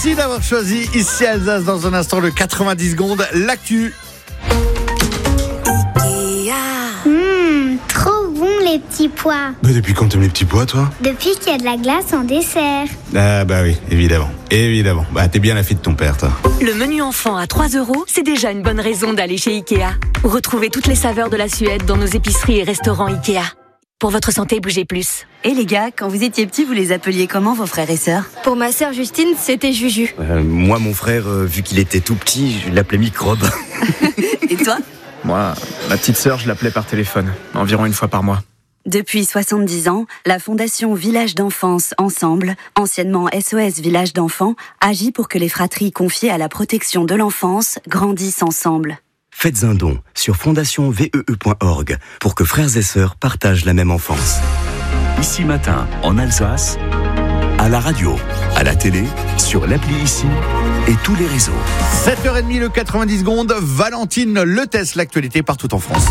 Merci d'avoir choisi Ici Alsace. Dans un instant, le 90 secondes, l'actu. Trop bon les petits pois. Mais depuis quand t'aimes les petits pois, toi ? Depuis qu'il y a de la glace en dessert. Ah bah oui, évidemment. Bah t'es bien la fille de ton père, toi. Le menu enfant à 3 €, c'est déjà une bonne raison d'aller chez Ikea. Retrouvez toutes les saveurs de la Suède dans nos épiceries et restaurants Ikea. Pour votre santé, bougez plus. Et les gars, quand vous étiez petits, vous les appeliez comment vos frères et sœurs ? Pour ma sœur Justine, c'était Juju. Moi, mon frère, vu qu'il était tout petit, je l'appelais Microbe. Et toi ? Moi, ma petite sœur, je l'appelais par téléphone, environ une fois par mois. Depuis 70 ans, la Fondation Village d'Enfance Ensemble, anciennement SOS Village d'Enfants, agit pour que les fratries confiées à la protection de l'enfance grandissent ensemble. Faites un don sur fondationvee.org pour que frères et sœurs partagent la même enfance. Ici Matin, en Alsace, à la radio, à la télé, sur l'appli Ici et tous les réseaux. 7h30, le 90 secondes. Valentine Le Test, l'actualité partout en France.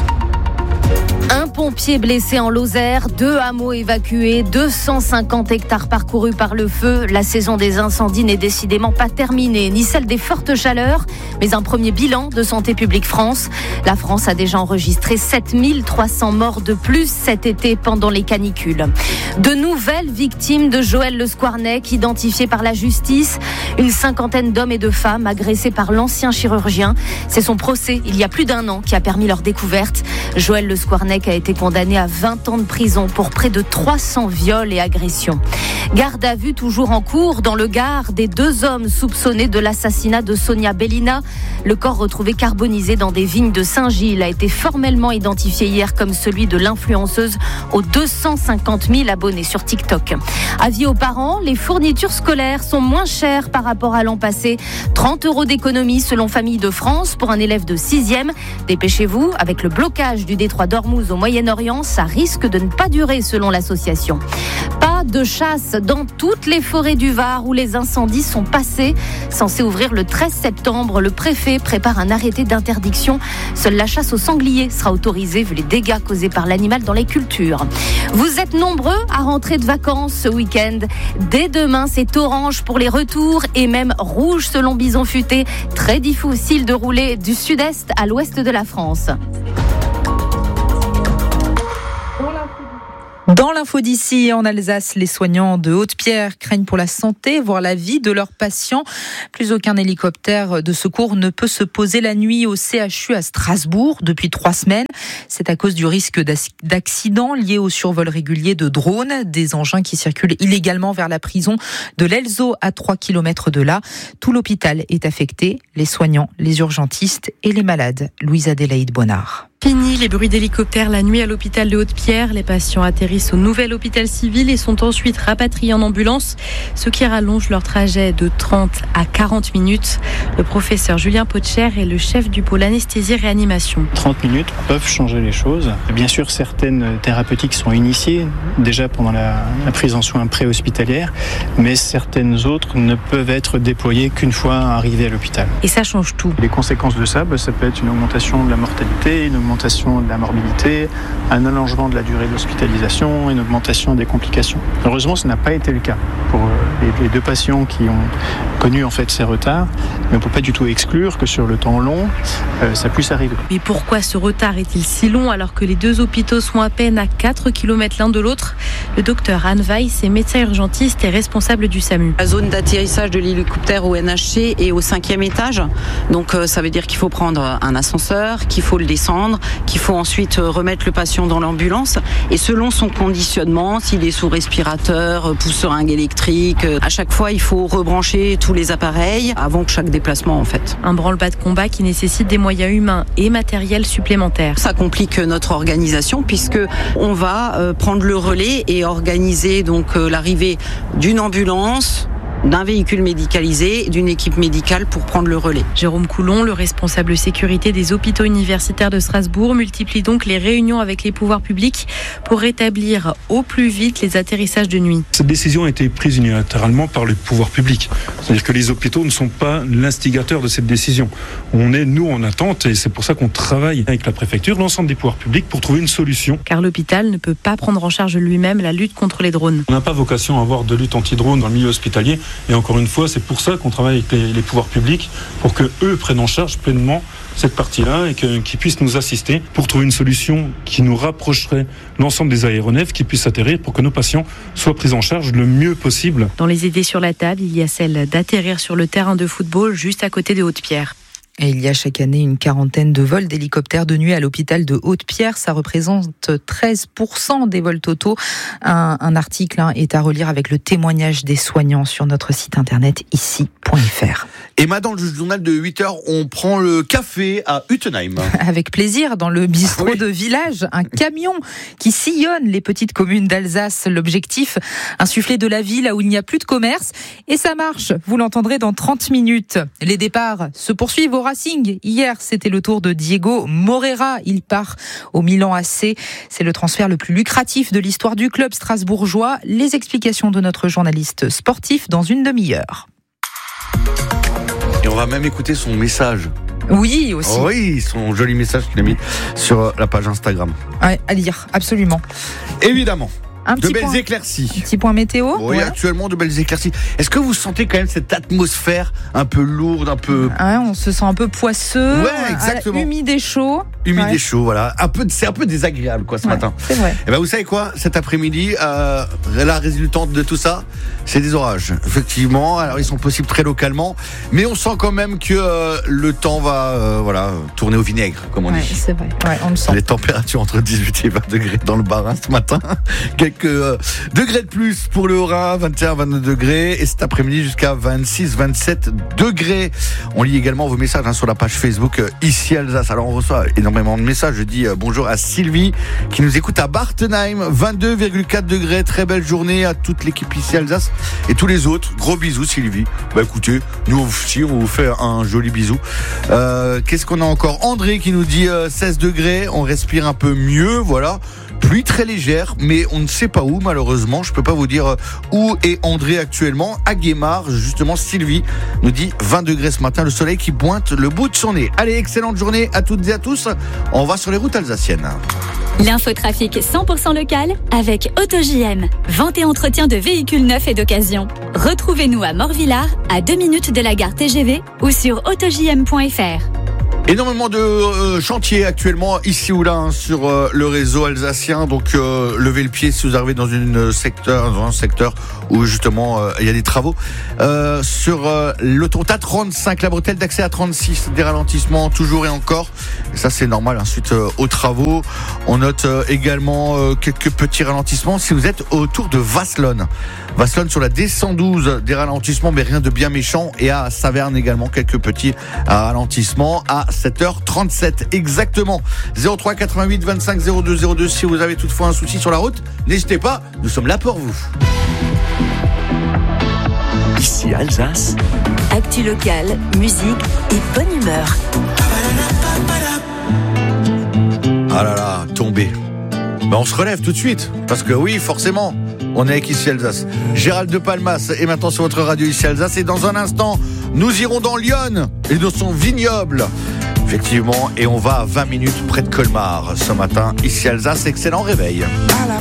Un pompier blessé en Lozère, 2 hameaux évacués, 250 hectares parcourus par le feu. La saison des incendies n'est décidément pas terminée, ni celle des fortes chaleurs, mais un premier bilan de Santé publique France. La France a déjà enregistré 7300 morts de plus cet été pendant les canicules. De nouvelles victimes de Joël Le Squarnec, identifiées par la justice. Une 50aine d'hommes et de femmes agressés par l'ancien chirurgien. C'est son procès, il y a plus d'1 an, qui a permis leur découverte. Joël Le Squarnec a été condamné à 20 ans de prison pour près de 300 viols et agressions. Garde à vue toujours en cours dans le Gard des 2 hommes soupçonnés de l'assassinat de Sonia Bellina. Le corps retrouvé carbonisé dans des vignes de Saint-Gilles a été formellement identifié hier comme celui de l'influenceuse aux 250 000 abonnés sur TikTok. Avis aux parents, les fournitures scolaires sont moins chères par rapport à l'an passé. 30 € d'économie selon Famille de France pour un élève de 6e. Dépêchez-vous, avec le blocage du détroit d'Ormuz au Moyen-Orient, ça risque de ne pas durer selon l'association. Pas de chasse dans toutes les forêts du Var où les incendies sont passés. Censé ouvrir le 13 septembre, le préfet prépare un arrêté d'interdiction. Seule la chasse au sanglier sera autorisée vu les dégâts causés par l'animal dans les cultures. Vous êtes nombreux à rentrer de vacances ce week-end. Dès demain, c'est orange pour les retours et même rouge selon Bison Futé. Très difficile de rouler du sud-est à l'ouest de la France. Dans l'info d'ici, en Alsace, les soignants de Haute-Pierre craignent pour la santé, voire la vie de leurs patients. Plus aucun hélicoptère de secours ne peut se poser la nuit au CHU à Strasbourg depuis 3 semaines. C'est à cause du risque d'accident lié au survol régulier de drones, des engins qui circulent illégalement vers la prison de l'Elzo à 3 km de là. Tout l'hôpital est affecté, les soignants, les urgentistes et les malades. Louise-Adélaïde Bonnard. Fini les bruits d'hélicoptères la nuit à l'hôpital de Haute-Pierre. Les patients atterrissent au nouvel hôpital civil et sont ensuite rapatriés en ambulance, ce qui rallonge leur trajet de 30 à 40 minutes. Le professeur Julien Potcher est le chef du pôle anesthésie-réanimation. 30 minutes peuvent changer les choses. Bien sûr, certaines thérapeutiques sont initiées déjà pendant la prise en soins pré-hospitalière, mais certaines autres ne peuvent être déployées qu'une fois arrivées à l'hôpital. Et ça change tout. Les conséquences de ça, ça peut être une augmentation de la mortalité, une augmentation de la morbidité, un allongement de la durée d'hospitalisation, une augmentation des complications. Heureusement, ce n'a pas été le cas pour les 2 patients qui ont connu en fait ces retards, mais on ne peut pas du tout exclure que sur le temps long, ça puisse arriver. Mais pourquoi ce retard est-il si long alors que les 2 hôpitaux sont à peine à 4 km l'un de l'autre ? Le docteur Anne Weiss est médecin urgentiste et responsable du SAMU. La zone d'atterrissage de l'hélicoptère au NHC est au 5e étage, donc ça veut dire qu'il faut prendre un ascenseur, qu'il faut le descendre, qu'il faut ensuite remettre le patient dans l'ambulance et selon son conditionnement, s'il est sous respirateur, pousse seringue électrique, à chaque fois il faut rebrancher tous les appareils avant chaque déplacement en fait. Un branle-bas de combat qui nécessite des moyens humains et matériels supplémentaires. Ça complique notre organisation puisque on va prendre le relais et organiser donc l'arrivée d'une ambulance, d'un véhicule médicalisé, d'une équipe médicale pour prendre le relais. Jérôme Coulon, le responsable sécurité des hôpitaux universitaires de Strasbourg, multiplie donc les réunions avec les pouvoirs publics pour rétablir au plus vite les atterrissages de nuit. Cette décision a été prise unilatéralement par les pouvoirs publics. C'est-à-dire que les hôpitaux ne sont pas l'instigateur de cette décision. On est, nous, en attente et c'est pour ça qu'on travaille avec la préfecture, l'ensemble des pouvoirs publics pour trouver une solution. Car l'hôpital ne peut pas prendre en charge lui-même la lutte contre les drones. On n'a pas vocation à avoir de lutte anti-drone dans le milieu hospitalier. Et encore une fois, c'est pour ça qu'on travaille avec les pouvoirs publics, pour que eux prennent en charge pleinement cette partie-là et qu'ils puissent nous assister pour trouver une solution qui nous rapprocherait l'ensemble des aéronefs qui puissent atterrir pour que nos patients soient pris en charge le mieux possible. Dans les idées sur la table, il y a celle d'atterrir sur le terrain de football juste à côté de Haute-Pierre. Et il y a chaque année une quarantaine de vols d'hélicoptères de nuit à l'hôpital de Haute-Pierre. Ça représente 13% des vols totaux. Un article est à relire avec le témoignage des soignants sur notre site internet ici.fr. Emma, dans le journal de 8h, on prend le café à Utenheim. Avec plaisir, dans le bistrot de village, un camion qui sillonne les petites communes d'Alsace. L'objectif, insuffler de la vie là où il n'y a plus de commerce. Et ça marche, vous l'entendrez dans 30 minutes. Les départs se poursuivent au Racing. Hier, c'était le tour de Diego Moreira. Il part au Milan AC. C'est le transfert le plus lucratif de l'histoire du club strasbourgeois. Les explications de notre journaliste sportif dans une demi-heure. Et on va même écouter son message. Oui, aussi. Oui, son joli message qu'il a mis sur la page Instagram. Ouais, à lire, absolument. Évidemment. De belles éclaircies. Un petit point météo. Oui, ouais. Actuellement, de belles éclaircies. Est-ce que vous sentez quand même cette atmosphère un peu lourde, un peu... Ouais, on se sent un peu poisseux. Ouais, exactement. Humide et chaud. Humide et chaud, voilà. C'est un peu désagréable, quoi, ce matin. C'est vrai. Et ben, vous savez quoi? Cet après-midi, la résultante de tout ça, c'est des orages. Effectivement, alors ils sont possibles très localement, mais on sent quand même que le temps va, tourner au vinaigre, comme on dit. C'est vrai. Ouais, on le sent. Les températures entre 18 et 20 degrés dans le Bas-Rhin ce matin. Quelques degrés de plus pour le Haut-Rhin, 21, 22 degrés, et cet après-midi jusqu'à 26, 27 degrés. On lit également vos messages sur la page Facebook Ici Alsace. Alors on reçoit énormément de messages. Je dis bonjour à Sylvie qui nous écoute à Bartenheim, 22,4 degrés. Très belle journée à toute l'équipe Ici Alsace et tous les autres. Gros bisous Sylvie. Bah écoutez, nous aussi on vous fait un joli bisou. Qu'est-ce qu'on a encore? André qui nous dit 16 degrés. On respire un peu mieux, voilà. Pluie très légère, mais on ne sait pas où, malheureusement. Je peux pas vous dire où est André actuellement. À Guémard, justement, Sylvie nous dit 20 degrés ce matin, le soleil qui pointe le bout de son nez. Allez, excellente journée à toutes et à tous. On va sur les routes alsaciennes. L'infotrafic 100% local avec AutoJM. Vente et entretien de véhicules neufs et d'occasion. Retrouvez-nous à Morvillard, à 2 minutes de la gare TGV ou sur autojm.fr. Énormément de chantiers actuellement ici ou là sur le réseau alsacien, donc levez le pied si vous arrivez dans un secteur où justement il y a des travaux. Sur l'autoroute A35, la bretelle d'accès à 36, des ralentissements toujours et encore. Et ça c'est normal, suite aux travaux. On note également quelques petits ralentissements si vous êtes autour de Vasselonne. Vasselonne sur la D112, des ralentissements mais rien de bien méchant. Et à Saverne également quelques petits ralentissements à 7h37 exactement. 03 88 25 02 02 si vous avez toutefois un souci sur la route, n'hésitez pas, nous sommes là pour vous. Ici Alsace. Actu locale, musique et bonne humeur. Ah là là, tombé. On se relève tout de suite, parce que oui, forcément, on est avec Ici Alsace. Gérald de Palmas est maintenant sur votre radio Ici Alsace, et dans un instant, nous irons dans Lyon et dans son vignoble. Effectivement, et on va à 20 minutes près de Colmar ce matin. Ici Alsace, excellent réveil.